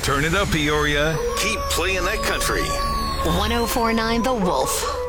Turn it up, Peoria. Keep playing that country. 1049 The Wolf.